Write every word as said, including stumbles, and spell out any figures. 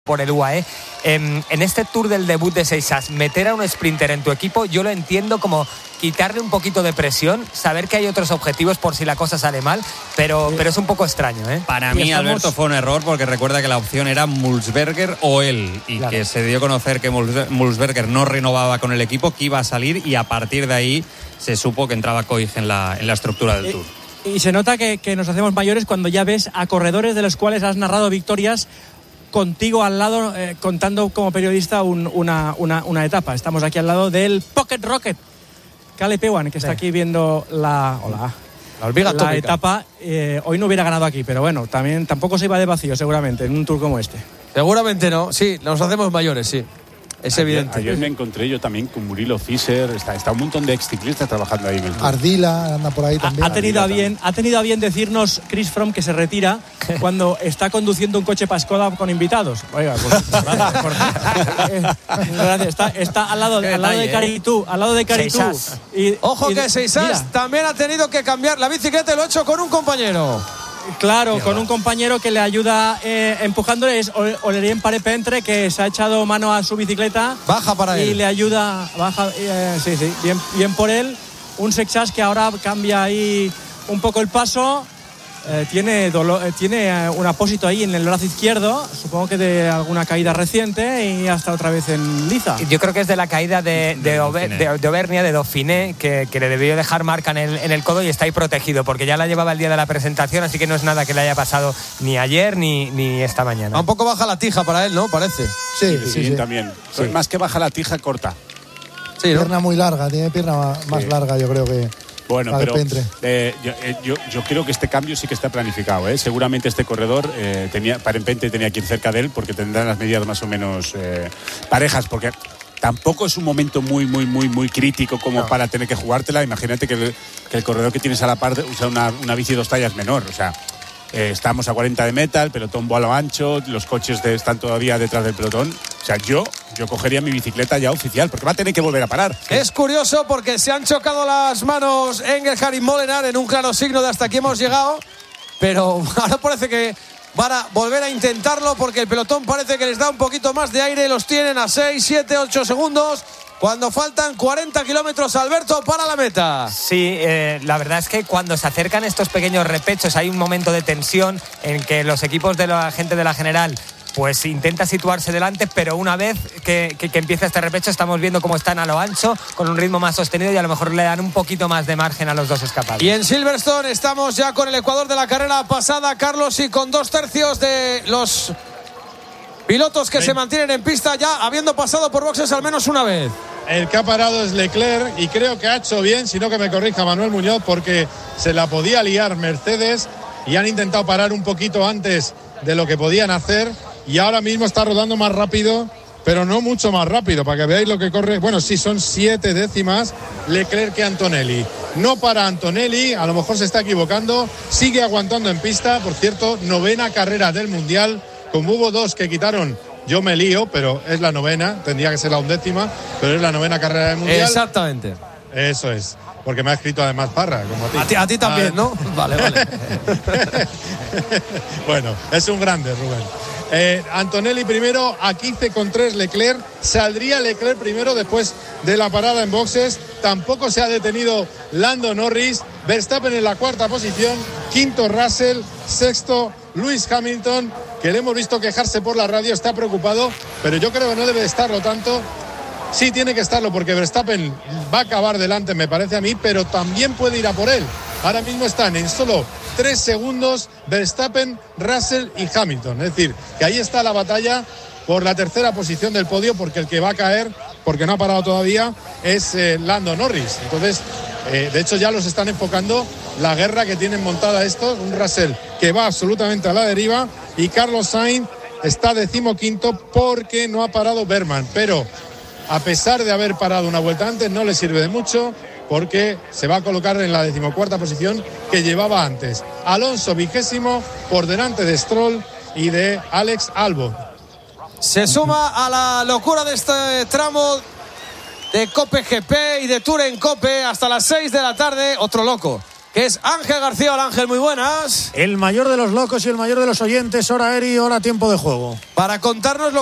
por el U A E. En, en este Tour del debut de Seixas, meter a un sprinter en tu equipo, yo lo entiendo como quitarle un poquito de presión, saber que hay otros objetivos por si la cosa sale mal, pero, sí. pero es un poco extraño, ¿eh? Para mí, estamos... Alberto, fue un error, porque recuerda que la opción era Mulsberger o él, y claro. que se dio a conocer que Mulsberger no renovaba con el equipo, que iba a salir, y a partir de ahí se supo que entraba Koig en la, en la estructura del Tour. Y, y se nota que, que nos hacemos mayores cuando ya ves a corredores de los cuales has narrado victorias contigo al lado, eh, contando como periodista un, una, una, una etapa. Estamos aquí al lado del Pocket Rocket, Caleb Ewan, que está sí. aquí viendo la, hola, la, hormiga la etapa. Eh, hoy no hubiera ganado aquí, pero bueno, también tampoco se iba de vacío seguramente en un Tour como este. Seguramente no, sí, nos hacemos mayores, sí. Es ayer, evidente. Ayer me encontré yo también con Murilo Fischer, está, está un montón de exciclistas trabajando ahí en el Tour. Ardila anda por ahí también. Ha, ha, tenido a bien, ha tenido a bien decirnos Chris Froome que se retira cuando está conduciendo un coche Pascoda con invitados. Oiga, pues, gracias, por, eh, gracias. Está, está al lado, al lado de Caritú, al lado de Caritú. Y, Ojo y, que Seixas también ha tenido que cambiar la bicicleta y lo ha hecho con un compañero. Claro, con un compañero que le ayuda eh, empujándole, es Olerien Parepentre, que se ha echado mano a su bicicleta. Baja para y él. Y le ayuda, baja, eh, sí, sí, bien, bien por él. Un Seixas que ahora cambia ahí un poco el paso. Eh, tiene, dolor, eh, tiene un apósito ahí en el brazo izquierdo, supongo que de alguna caída reciente, y hasta otra vez en liza. Yo creo que es de la caída de, de, Ober, de, de Auvernia, de Dauphiné, que, que le debió dejar marca en el, en el codo y está ahí protegido, porque ya la llevaba el día de la presentación, así que no es nada que le haya pasado ni ayer ni, ni esta mañana. Un poco baja la tija para él, ¿no? Parece. Sí, sí, sí, sí. También. Sí. Más que baja la tija, corta. Sí, ¿no? Pierna muy larga, tiene pierna más sí. larga, yo creo que... Bueno, pero eh, yo, eh, yo, yo creo que este cambio sí que está planificado, ¿eh? Seguramente este corredor eh, tenía, Parepente tenía que ir cerca de él, porque tendrán las medidas más o menos eh, parejas, porque tampoco es un momento muy, muy, muy, muy crítico como no. para tener que jugártela. Imagínate que el, que el corredor que tienes a la par usa una, una bici dos tallas menor, o sea... Eh, estamos a cuarenta de meta, el pelotón va a lo ancho, los coches de, están todavía detrás del pelotón. O sea, yo, yo cogería mi bicicleta ya oficial, porque va a tener que volver a parar. Es curioso porque se han chocado las manos Engelhard y Molenaar en un claro signo de hasta aquí hemos llegado, pero ahora parece que van a volver a intentarlo porque el pelotón parece que les da un poquito más de aire, los tienen a seis, siete, ocho segundos. Cuando faltan cuarenta kilómetros, Alberto, para la meta. Sí, eh, la verdad es que cuando se acercan estos pequeños repechos hay un momento de tensión en que los equipos de la gente de la general pues intenta situarse delante, pero una vez que, que, que empieza este repecho estamos viendo cómo están a lo ancho, con un ritmo más sostenido y a lo mejor le dan un poquito más de margen a los dos escapados. Y en Silverstone estamos ya con el ecuador de la carrera pasada, Carlos, y con dos tercios de los pilotos que sí. se mantienen en pista ya habiendo pasado por boxes al menos una vez. El que ha parado es Leclerc y creo que ha hecho bien, si no que me corrija Manuel Muñoz, porque se la podía liar Mercedes y han intentado parar un poquito antes de lo que podían hacer y ahora mismo está rodando más rápido, pero no mucho más rápido, para que veáis lo que corre. Bueno, sí, son siete décimas Leclerc que Antonelli. No para Antonelli, a lo mejor se está equivocando, sigue aguantando en pista. Por cierto, novena carrera del Mundial, como hubo dos que quitaron. Yo me lío, pero es la novena, tendría que ser la undécima, pero es la novena carrera del Mundial. Exactamente. Eso es, porque me ha escrito además Parra, como a ti. A ti, a ti también, ah, ¿no? Vale, vale. Bueno, es un grande, Rubén. Eh, Antonelli primero a quince con tres Leclerc, saldría Leclerc primero después de la parada en boxes. Tampoco se ha detenido Lando Norris. Verstappen en la cuarta posición, quinto Russell, sexto Lewis Hamilton, que le hemos visto quejarse por la radio, está preocupado, pero yo creo que no debe estarlo tanto. Sí tiene que estarlo porque Verstappen va a acabar delante, me parece a mí, pero también puede ir a por él. Ahora mismo están en solo tres segundos Verstappen, Russell y Hamilton. Es decir, que ahí está la batalla por la tercera posición del podio, porque el que va a caer, porque no ha parado todavía, es eh, Lando Norris. Entonces, eh, de hecho ya los están enfocando la guerra que tienen montada estos. Un Russell que va absolutamente a la deriva y Carlos Sainz está decimoquinto porque no ha parado Berman. Pero a pesar de haber parado una vuelta antes, no le sirve de mucho, porque se va a colocar en la decimocuarta posición que llevaba antes. Alonso vigésimo por delante de Stroll y de Alex Albon. Se suma a la locura de este tramo de Cope G P y de Tour en Cope hasta las seis de la tarde, otro loco. que es Ángel García. Hola Ángel, muy buenas. El mayor de los locos y el mayor de los oyentes, hora Eri, hora tiempo de juego. Para contarnos lo